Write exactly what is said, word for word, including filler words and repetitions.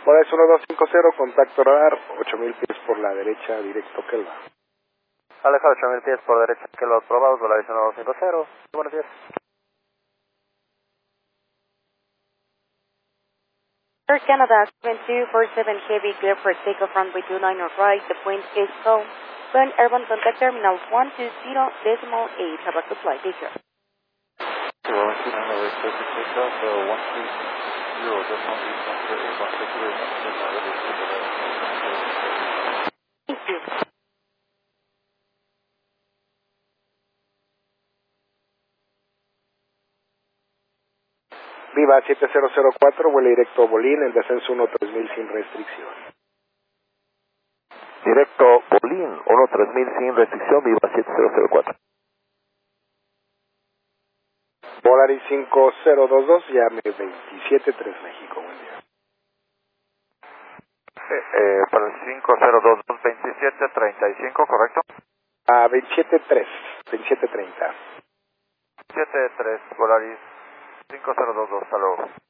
Volaris uno dos cinco cero, contacto radar, ocho mil pies por la derecha, directo Kelva. Aleja ocho mil pies por derecha, Kelva probados, Volaris uno dos cinco cero. Buenos días. Air Canada seven two four seven Heavy, clear for takeoff runway two nine or right. The point is so. Burn airborne contact terminal one two zero decimal eight. Have a good flight. Take care. one two nine oh eight, perfect takeoff, uh, one two zero decimal eight, after airborne, thank you very much. Thank you. Viva siete cero cero cuatro, vuelo directo Bolín, el descenso uno tres mil sin restricción. Directo Bolín, uno tres mil sin restricción, Viva siete cero cero cuatro. Volaris cinco cero dos dos, llame veintisiete tres México, buen día. Eh, eh, para el cinco cero dos dos veintisiete treinta y cinco, ¿correcto? A veintisiete tres, veintisiete treinta. siete tres, Volaris cinco cero dos dos, hasta luego.